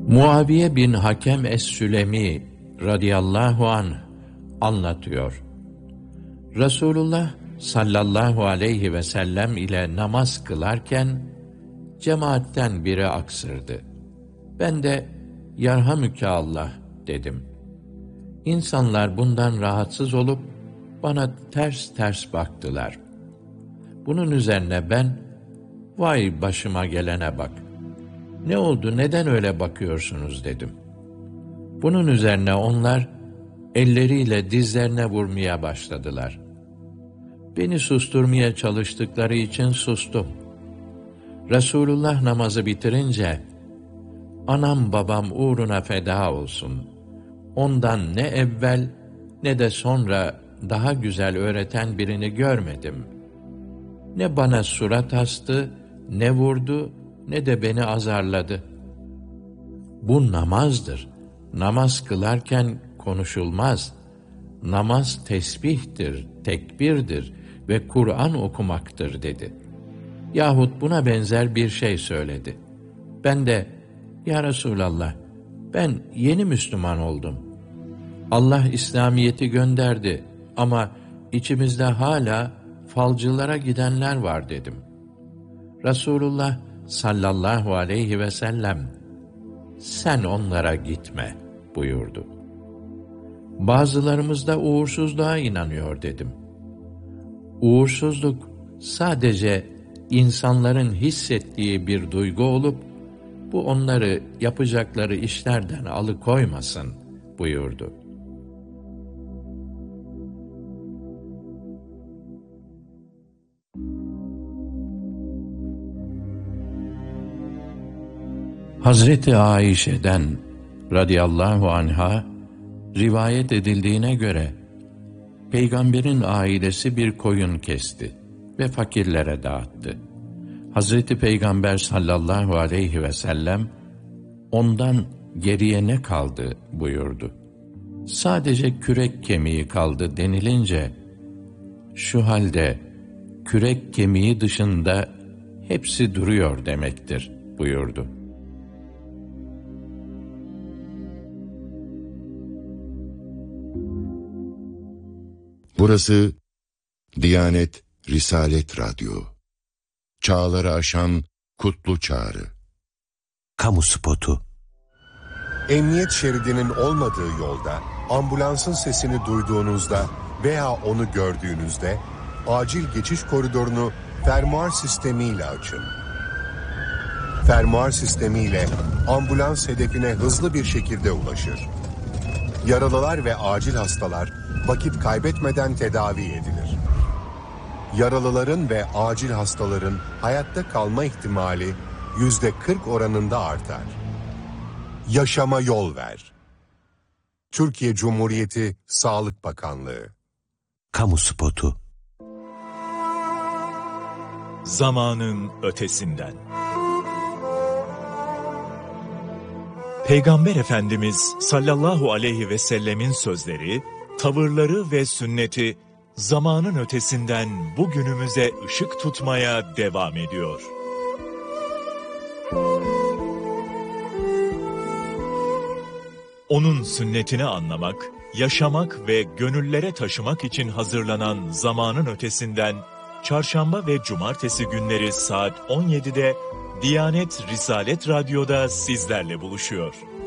Muaviye bin Hakem es-Sülemi radıyallahu anh anlatıyor. Resulullah sallallahu aleyhi ve sellem ile namaz kılarken cemaatten biri aksırdı. Ben de "Yerhamüke Allah" dedim. İnsanlar bundan rahatsız olup bana ters ters baktılar. Bunun üzerine ben, "Vay başıma gelene bak. Ne oldu, neden öyle bakıyorsunuz?" dedim. Bunun üzerine onlar elleriyle dizlerine vurmaya başladılar. Beni susturmaya çalıştıkları için sustum. Resulullah namazı bitirince, "Anam babam uğruna feda olsun. Ondan ne evvel ne de sonra daha güzel öğreten birini görmedim. Ne bana surat astı, ne vurdu, ne de beni azarladı. Bu namazdır. Namaz kılarken konuşulmaz. Namaz tesbihtir, tekbirdir ve Kur'an okumaktır" dedi. Yahut buna benzer bir şey söyledi. Ben de, "Ya Resulallah, ben yeni Müslüman oldum. Allah İslamiyet'i gönderdi ama içimizde hala falcılara gidenler var" dedim. Resulullah sallallahu aleyhi ve sellem, "Sen onlara gitme" buyurdu. "Bazılarımız da uğursuzluğa inanıyor" dedim. Uğursuzluk sadece insanların hissettiği bir duygu olup, bu onları yapacakları işlerden alıkoymasın buyurdu. Hazreti Ayşe'den radıyallahu anha rivayet edildiğine göre, Peygamberin ailesi bir koyun kesti ve fakirlere dağıttı. Hazreti Peygamber sallallahu aleyhi ve sellem, "Ondan geriye ne kaldı?" buyurdu. "Sadece kürek kemiği kaldı" denilince, "Şu halde kürek kemiği dışında hepsi duruyor demektir" buyurdu. Burası Diyanet Risalet Radyo. Çağları aşan kutlu çağrı. Kamu spotu. Emniyet şeridinin olmadığı yolda ambulansın sesini duyduğunuzda veya onu gördüğünüzde acil geçiş koridorunu fermuar sistemiyle açın. Fermuar sistemiyle ambulans hedefine hızlı bir şekilde ulaşır. Yaralılar ve acil hastalar vakit kaybetmeden tedavi edilir. Yaralıların ve acil hastaların hayatta kalma ihtimali %40 oranında artar. Yaşama yol ver. Türkiye Cumhuriyeti Sağlık Bakanlığı. Kamu spotu. Zamanın ötesinden. Peygamber Efendimiz sallallahu aleyhi ve sellemin sözleri, tavırları ve sünneti zamanın ötesinden bugünümüze ışık tutmaya devam ediyor. Onun sünnetini anlamak, yaşamak ve gönüllere taşımak için hazırlanan Zamanın Ötesinden, Çarşamba ve Cumartesi günleri saat 17'de Diyanet Risalet Radyo'da sizlerle buluşuyor.